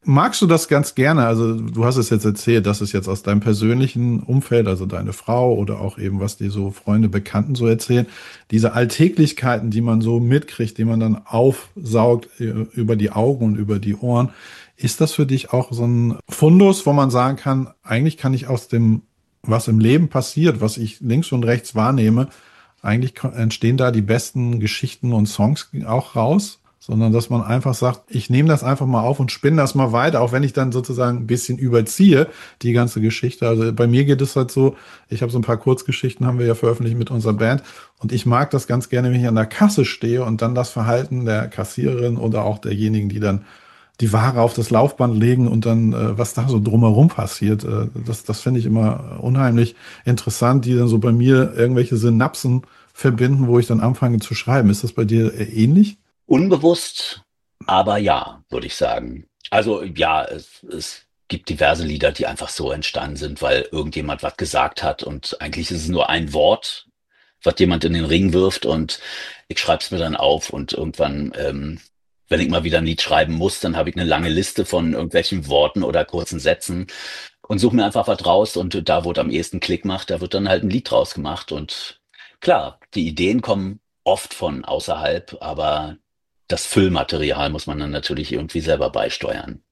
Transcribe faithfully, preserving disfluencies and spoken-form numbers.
magst du das ganz gerne? Also du hast es jetzt erzählt, dass es jetzt aus deinem persönlichen Umfeld, also deine Frau oder auch eben, was dir so Freunde, Bekannten so erzählen, diese Alltäglichkeiten, die man so mitkriegt, die man dann aufsaugt äh, über die Augen und über die Ohren. Ist das für dich auch so ein Fundus, wo man sagen kann, eigentlich kann ich aus dem, was im Leben passiert, was ich links und rechts wahrnehme, eigentlich ko- entstehen da die besten Geschichten und Songs auch raus, sondern dass man einfach sagt, ich nehme das einfach mal auf und spinne das mal weiter, auch wenn ich dann sozusagen ein bisschen überziehe, die ganze Geschichte. Also bei mir geht es halt so, ich habe so ein paar Kurzgeschichten, haben wir ja veröffentlicht mit unserer Band und ich mag das ganz gerne, wenn ich an der Kasse stehe und dann das Verhalten der Kassiererin oder auch derjenigen, die dann die Ware auf das Laufband legen und dann, äh, was da so drumherum passiert, äh, das, das finde ich immer unheimlich interessant, die dann so bei mir irgendwelche Synapsen verbinden, wo ich dann anfange zu schreiben. Ist das bei dir äh, ähnlich? Unbewusst, aber ja, würde ich sagen. Also ja, es, es gibt diverse Lieder, die einfach so entstanden sind, weil irgendjemand was gesagt hat und eigentlich ist es nur ein Wort, was jemand in den Ring wirft und ich schreibe es mir dann auf und irgendwann, ähm, wenn ich mal wieder ein Lied schreiben muss, dann habe ich eine lange Liste von irgendwelchen Worten oder kurzen Sätzen und suche mir einfach was raus und da, wo es am ehesten Klick macht, da wird dann halt ein Lied draus gemacht und klar, die Ideen kommen oft von außerhalb, aber das Füllmaterial muss man dann natürlich irgendwie selber beisteuern.